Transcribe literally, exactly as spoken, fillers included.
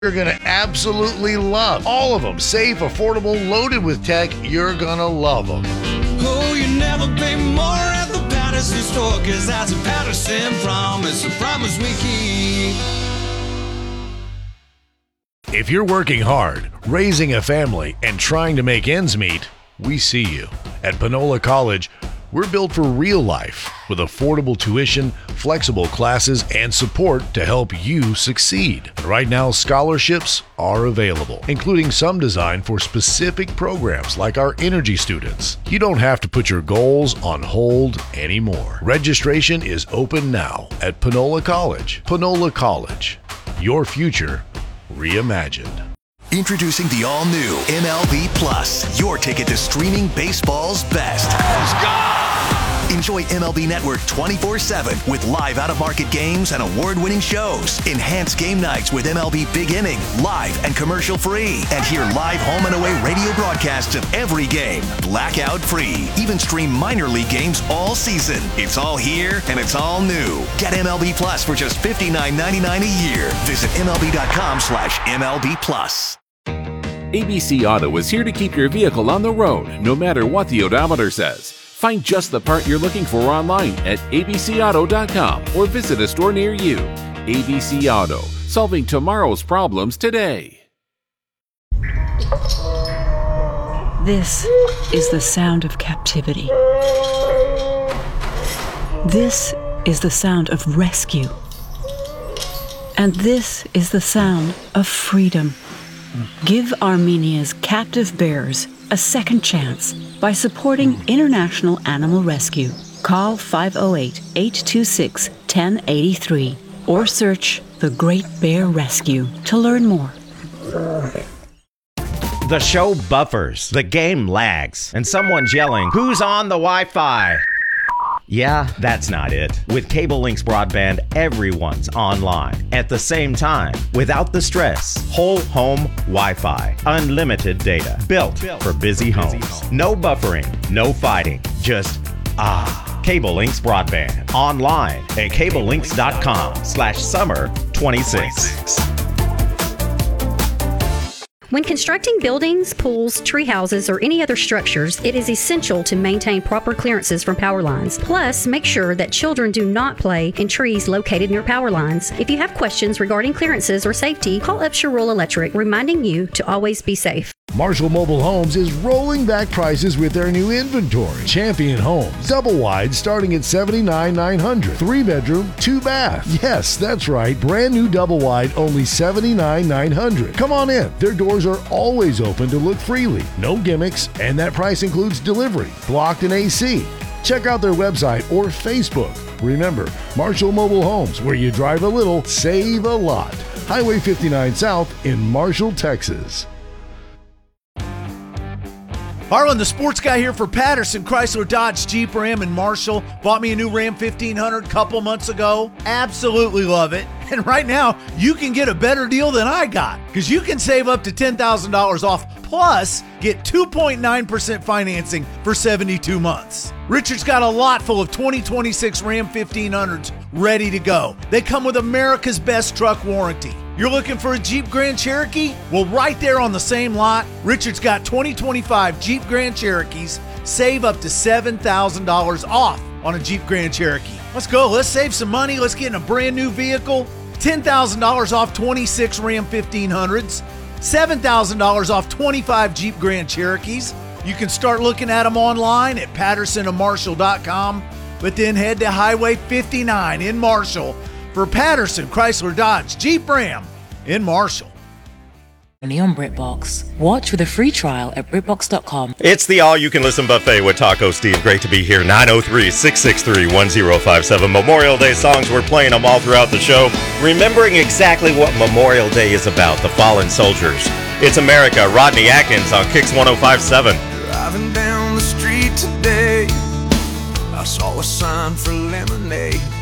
you're going to absolutely love. All of them. Safe, affordable, loaded with tech. You're going to love them. Oh, you never pay more at the Patterson store, because that's a Patterson promise, a promise we keep. If you're working hard, raising a family, and trying to make ends meet, we see you. At Panola College, we're built for real life with affordable tuition, flexible classes, and support to help you succeed. And right now, scholarships are available, including some designed for specific programs like our energy students. You don't have to put your goals on hold anymore. Registration is open now at Panola College. Panola College, your future reimagined. Introducing the all-new M L B Plus, your ticket to streaming baseball's best. Let's go! Enjoy M L B Network twenty-four seven with live out-of-market games and award-winning shows. Enhance game nights with M L B Big Inning, live and commercial-free. And hear live home and away radio broadcasts of every game, blackout-free. Even stream minor league games all season. It's all here and it's all new. Get M L B Plus for just fifty-nine ninety-nine a year. Visit MLB.com slash MLB Plus. A B C Auto is here to keep your vehicle on the road, no matter what the odometer says. Find just the part you're looking for online at A B C auto dot com or visit a store near you. A B C Auto, solving tomorrow's problems today. This is the sound of captivity. This is the sound of rescue. And this is the sound of freedom. Give Armenia's captive bears a second chance by supporting International Animal Rescue. Call five oh eight, eight two six, one oh eight three or search The Great Bear Rescue to learn more. The show buffers, the game lags, and someone's yelling, "Who's on the Wi-Fi?" Yeah, that's not it. With Cable Links Broadband, everyone's online at the same time, without the stress. Whole home Wi-Fi, unlimited data, built for busy homes. No buffering, no fighting, just ah. Cable Links Broadband, online at cablelinks.com slash summer 26. When constructing buildings, pools, tree houses, or any other structures, it is essential to maintain proper clearances from power lines. Plus, make sure that children do not play in trees located near power lines. If you have questions regarding clearances or safety, call Upshur Rural Electric, reminding you to always be safe. Marshall Mobile Homes is rolling back prices with their new inventory. Champion Homes, double wide starting at seventy-nine thousand nine hundred dollars. Three bedroom, two bath. Yes, that's right. Brand new double wide, only seventy-nine thousand nine hundred dollars. Come on in. Their doors are always open to look freely. No gimmicks, and that price includes delivery, blocked and A C. Check out their website or Facebook. Remember, Marshall Mobile Homes, where you drive a little, save a lot. Highway fifty-nine South in Marshall, Texas. Harlan, the sports guy here for Patterson, Chrysler, Dodge, Jeep, Ram, and Marshall. Bought me a new Ram fifteen hundred a couple months ago. Absolutely love it. And right now, you can get a better deal than I got, because you can save up to ten thousand dollars off, plus get two point nine percent financing for seventy-two months. Richard's got a lot full of twenty twenty-six Ram fifteen hundreds ready to go. They come with America's best truck warranty. You're looking for a Jeep Grand Cherokee? Well, right there on the same lot, Richard's got twenty twenty-five Jeep Grand Cherokees. Save up to seven thousand dollars off on a Jeep Grand Cherokee. Let's go. Let's save some money. Let's get in a brand new vehicle. ten thousand dollars off twenty-six Ram fifteen hundreds. seven thousand dollars off twenty-five Jeep Grand Cherokees. You can start looking at them online at patterson and marshall dot com, but then head to Highway fifty-nine in Marshall for Patterson, Chrysler, Dodge, Jeep, Ram in Marshall. Only on BritBox. Watch with a free trial at brit box dot com. It's the all-you-can-listen buffet with Taco Steve. Great to be here. nine oh three, six six three, one oh five seven. Memorial Day songs, we're playing them all throughout the show. Remembering exactly what Memorial Day is about, the fallen soldiers. It's America. Rodney Atkins on Kicks one oh five point seven. Driving down the street today, I saw a sign for lemonade.